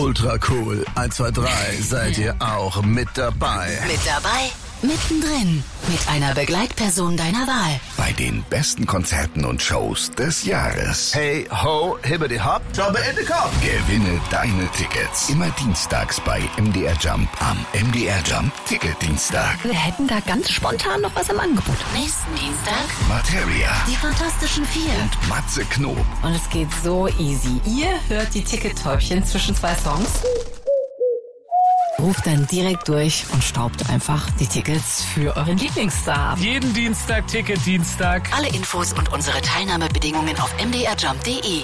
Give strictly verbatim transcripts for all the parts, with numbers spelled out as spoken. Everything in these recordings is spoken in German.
Ultra cool. eins, zwei, drei. Seid ihr auch mit dabei? Mit dabei? Mittendrin. Mit einer Begleitperson deiner Wahl. Bei den besten Konzerten und Shows des Jahres. Hey, ho, hibbidi hopp, jobbe in den Kopf. Gewinne deine Tickets. Immer dienstags bei M D R Jump am M D R Jump Ticketdienstag. Wir hätten da ganz spontan noch was im Angebot. Nächsten Dienstag Materia. Die Fantastischen Vier. Und Matze Knob. Und es geht so easy. Ihr hört die Tickettäubchen zwischen zwei Songs. Ruft dann direkt durch und staubt einfach die Tickets für euren Lieblingsstar. Jeden Dienstag Ticketdienstag. Alle Infos und unsere Teilnahmebedingungen auf m d r jump punkt d e.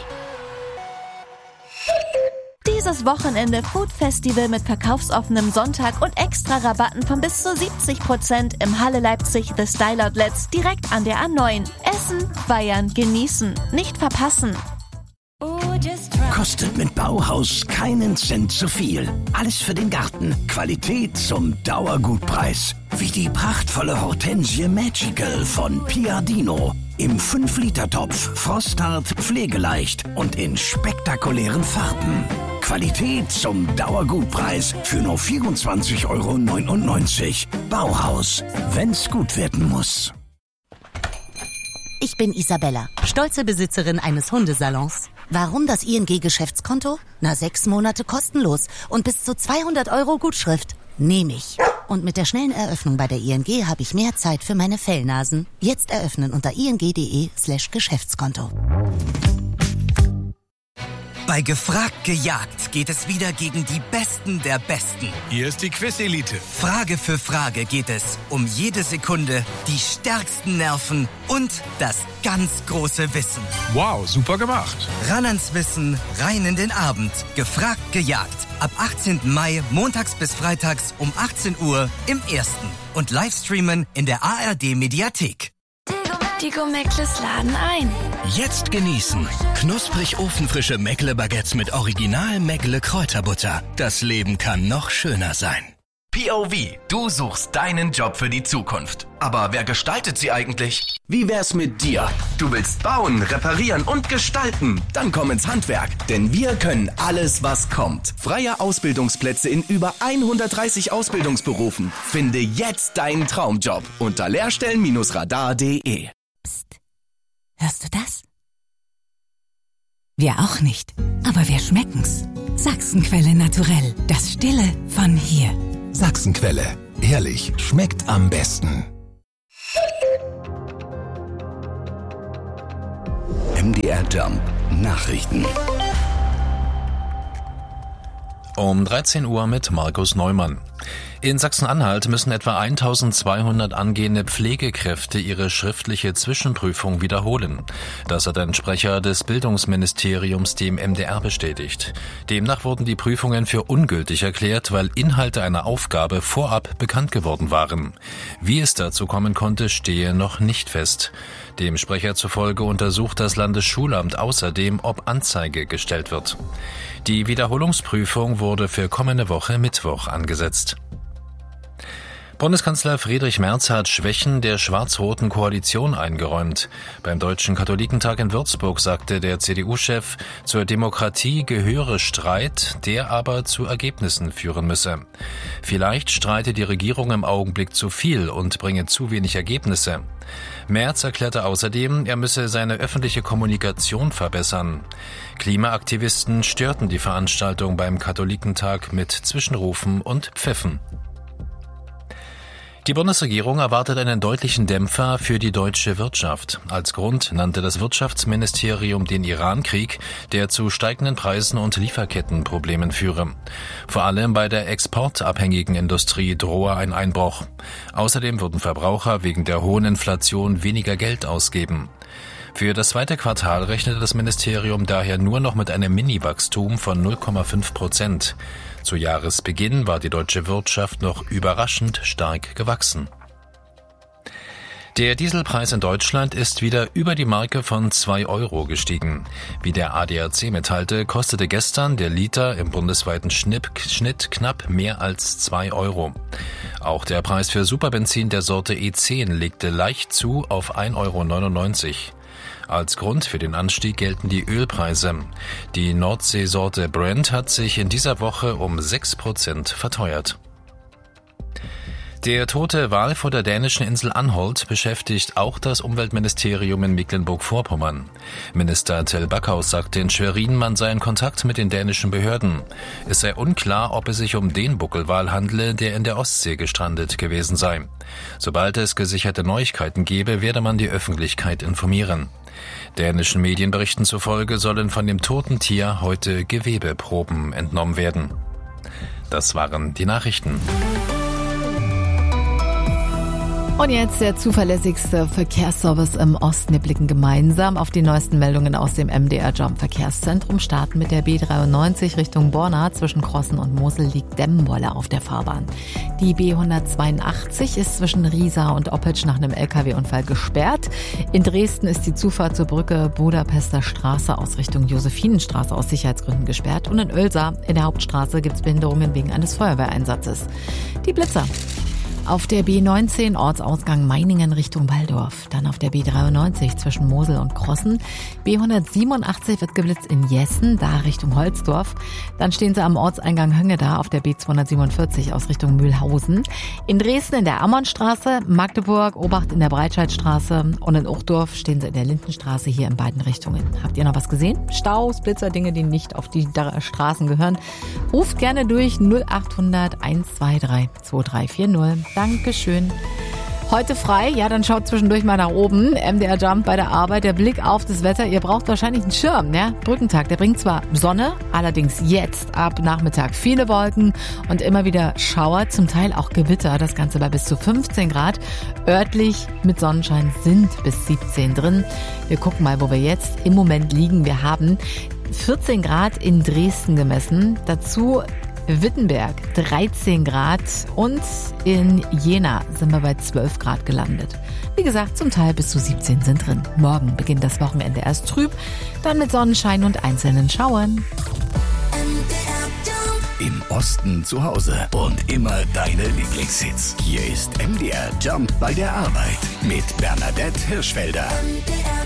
Dieses Wochenende Food Festival mit verkaufsoffenem Sonntag und extra Rabatten von bis zu siebzig Prozent im Halle Leipzig The Style Outlets direkt an der A neun. Essen, feiern, genießen. Nicht verpassen. Kostet mit Bauhaus keinen Cent zu viel. Alles für den Garten. Qualität zum Dauergutpreis. Wie die prachtvolle Hortensie Magical von Piadino. Im fünf Liter Topf, frosthart, pflegeleicht und in spektakulären Farben. Qualität zum Dauergutpreis für nur vierundzwanzig Euro neunundneunzig. Bauhaus, wenn's gut werden muss. Ich bin Isabella, stolze Besitzerin eines Hundesalons. Warum das I N G-Geschäftskonto? Na, sechs Monate kostenlos und bis zu zweihundert Euro Gutschrift. Nehme ich. Und mit der schnellen Eröffnung bei der I N G habe ich mehr Zeit für meine Fellnasen. Jetzt eröffnen unter ing.de slash Geschäftskonto. Bei Gefragt gejagt geht es wieder gegen die Besten der Besten. Hier ist die Quiz-Elite. Frage für Frage geht es um jede Sekunde, die stärksten Nerven und das ganz große Wissen. Wow, super gemacht. Ran ans Wissen, rein in den Abend. Gefragt gejagt. Ab achtzehnten Mai, montags bis freitags um achtzehn Uhr im Ersten. Und Livestreamen in der A R D-Mediathek. Die Go-Meckles laden ein. Jetzt genießen. Knusprig ofenfrische Meckle-Baguettes mit Original Meckle-Kräuterbutter. Das Leben kann noch schöner sein. P O V, du suchst deinen Job für die Zukunft. Aber wer gestaltet sie eigentlich? Wie wär's mit dir? Du willst bauen, reparieren und gestalten. Dann komm ins Handwerk, denn wir können alles, was kommt. Freie Ausbildungsplätze in über hundertdreißig Ausbildungsberufen. Finde jetzt deinen Traumjob unter lehrstellen Radar punkt de. Psst. Hörst du das? Wir auch nicht, aber wir schmecken's. Sachsenquelle Naturell, das Stille von hier. Sachsenquelle, ehrlich, schmeckt am besten. M D R Jump Nachrichten. Um dreizehn Uhr mit Markus Neumann. In Sachsen-Anhalt müssen etwa eintausendzweihundert angehende Pflegekräfte ihre schriftliche Zwischenprüfung wiederholen. Das hat ein Sprecher des Bildungsministeriums dem M D R bestätigt. Demnach wurden die Prüfungen für ungültig erklärt, weil Inhalte einer Aufgabe vorab bekannt geworden waren. Wie es dazu kommen konnte, stehe noch nicht fest. Dem Sprecher zufolge untersucht das Landesschulamt außerdem, ob Anzeige gestellt wird. Die Wiederholungsprüfung wurde für kommende Woche Mittwoch angesetzt. Bundeskanzler Friedrich Merz hat Schwächen der schwarz-roten Koalition eingeräumt. Beim Deutschen Katholikentag in Würzburg sagte der C D U-Chef, zur Demokratie gehöre Streit, der aber zu Ergebnissen führen müsse. Vielleicht streite die Regierung im Augenblick zu viel und bringe zu wenig Ergebnisse. Merz erklärte außerdem, er müsse seine öffentliche Kommunikation verbessern. Klimaaktivisten störten die Veranstaltung beim Katholikentag mit Zwischenrufen und Pfiffen. Die Bundesregierung erwartet einen deutlichen Dämpfer für die deutsche Wirtschaft. Als Grund nannte das Wirtschaftsministerium den Iran-Krieg, der zu steigenden Preisen und Lieferkettenproblemen führe. Vor allem bei der exportabhängigen Industrie drohe ein Einbruch. Außerdem würden Verbraucher wegen der hohen Inflation weniger Geld ausgeben. Für das zweite Quartal rechnete das Ministerium daher nur noch mit einem Mini-Wachstum von null Komma fünf Prozent. Zu Jahresbeginn war die deutsche Wirtschaft noch überraschend stark gewachsen. Der Dieselpreis in Deutschland ist wieder über die Marke von zwei Euro gestiegen. Wie der A D A C mitteilte, kostete gestern der Liter im bundesweiten Schnitt knapp mehr als zwei Euro. Auch der Preis für Superbenzin der Sorte E zehn legte leicht zu auf ein Euro neunundneunzig. Als Grund für den Anstieg gelten die Ölpreise. Die Nordseesorte Brent hat sich in dieser Woche um sechs Prozent verteuert. Der tote Wal vor der dänischen Insel Anholt beschäftigt auch das Umweltministerium in Mecklenburg-Vorpommern. Minister Tell Backhaus sagte in Schwerin, man sei in Kontakt mit den dänischen Behörden. Es sei unklar, ob es sich um den Buckelwal handle, der in der Ostsee gestrandet gewesen sei. Sobald es gesicherte Neuigkeiten gebe, werde man die Öffentlichkeit informieren. Dänischen Medienberichten zufolge sollen von dem toten Tier heute Gewebeproben entnommen werden. Das waren die Nachrichten. Und jetzt der zuverlässigste Verkehrsservice im Osten. Wir blicken gemeinsam auf die neuesten Meldungen aus dem M D R Jump Verkehrszentrum. Starten mit der B dreiundneunzig Richtung Borna. Zwischen Crossen und Mosel liegt Dämmenwolle auf der Fahrbahn. Die B hundertzweiundachtzig ist zwischen Riesa und Oppitsch nach einem L K W-Unfall gesperrt. In Dresden ist die Zufahrt zur Brücke Budapester Straße aus Richtung Josephinenstraße aus Sicherheitsgründen gesperrt. Und in Oelsa in der Hauptstraße gibt es Behinderungen wegen eines Feuerwehreinsatzes. Die Blitzer. Auf der B neunzehn Ortsausgang Meiningen Richtung Walldorf. Dann auf der B dreiundneunzig zwischen Mosel und Crossen. B hundertsiebenundachtzig wird geblitzt in Jessen, da Richtung Holzdorf. Dann stehen sie am Ortseingang Höngeda auf der B zweihundertsiebenundvierzig aus Richtung Mühlhausen. In Dresden in der Ammonstraße, Magdeburg, Obacht in der Breitscheidstraße und in Uchtdorf stehen sie in der Lindenstraße hier in beiden Richtungen. Habt ihr noch was gesehen? Staus, Blitzer, Dinge, die nicht auf die Straßen gehören? Ruft gerne durch null achthundert einhundertdreiundzwanzig zwei drei vier null. Dankeschön. Heute frei, ja, dann schaut zwischendurch mal nach oben. M D R Jump bei der Arbeit, der Blick auf das Wetter. Ihr braucht wahrscheinlich einen Schirm, ja? Brückentag, der bringt zwar Sonne, allerdings jetzt ab Nachmittag viele Wolken und immer wieder Schauer, zum Teil auch Gewitter. Das Ganze bei bis zu fünfzehn Grad. Örtlich mit Sonnenschein sind bis siebzehn drin. Wir gucken mal, wo wir jetzt im Moment liegen. Wir haben vierzehn Grad in Dresden gemessen. Dazu Wittenberg dreizehn Grad und in Jena sind wir bei zwölf Grad gelandet. Wie gesagt, zum Teil bis zu siebzehn sind drin. Morgen beginnt das Wochenende erst trüb, dann mit Sonnenschein und einzelnen Schauern. Im Osten zu Hause und immer deine Lieblingshits. Hier ist M D R Jump bei der Arbeit mit Bernadette Hirschfelder.